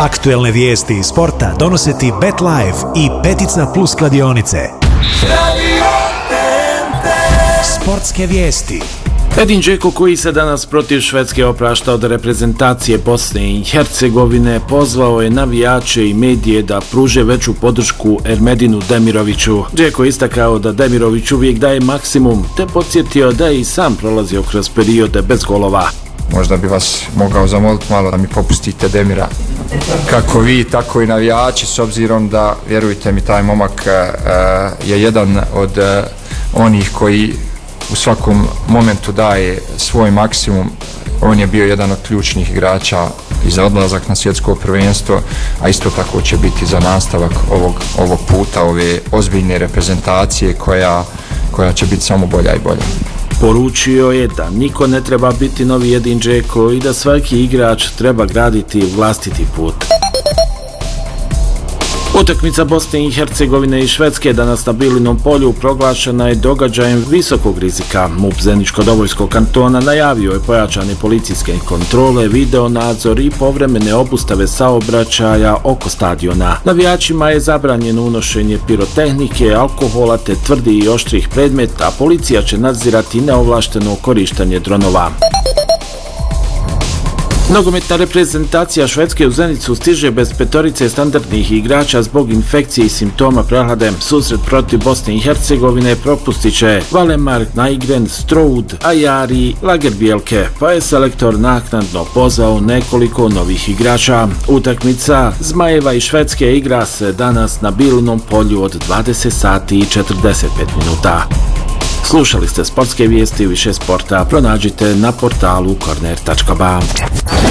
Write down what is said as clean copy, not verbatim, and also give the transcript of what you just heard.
Aktuelne vijesti iz sporta donose ti BetLife i Petica Plus kladionice. Sportske vijesti. Edin Džeko, koji se danas protiv Švedske oprašta od reprezentacije Bosne i Hercegovine, pozvao je navijače i medije da pruže veću podršku Ermedinu Demiroviću. Džeko je istakao da Demirović uvijek daje maksimum, te podsjetio da je i sam prolazio kroz periode bez golova. Možda bi vas mogao zamoliti malo da mi popustite Demira. Kako vi, tako i navijači, s obzirom da, vjerujte mi, taj momak je jedan od onih koji u svakom momentu daje svoj maksimum. On je bio jedan od ključnih igrača i za odlazak na svjetsko prvenstvo, a isto tako će biti za nastavak ovog puta, ove ozbiljne reprezentacije koja će biti samo bolja i bolja. Poručio je da niko ne treba biti novi Edin Džeko i da svaki igrač treba graditi vlastiti put. Utakmica Bosne i Hercegovine i Švedske danas na Bilinom polju proglašena je događajem visokog rizika. MUP Zeničko-Dobojskog kantona najavio je pojačane policijske kontrole, video nadzor i povremene obustave saobraćaja oko stadiona. Navijačima je zabranjeno unošenje pirotehnike, alkohola te tvrdih i oštrih predmeta, a policija će nadzirati neovlašteno korištenje dronova. Nogometna reprezentacija Švedske u Zenicu stiže bez petorice standardnih igrača zbog infekcije i simptoma prehlade. Susret protiv Bosne i Hercegovine propustit će Valemar, Nygren, Stroud, Ajari, Lagerbielke, pa je selektor naknadno pozvao nekoliko novih igrača. Utakmica Zmajeva i Švedske igra se danas na Bilinom polju od 20 sati i 45 minuta. Slušali ste sportske vijesti, više sporta pronađite na portalu corner.ba.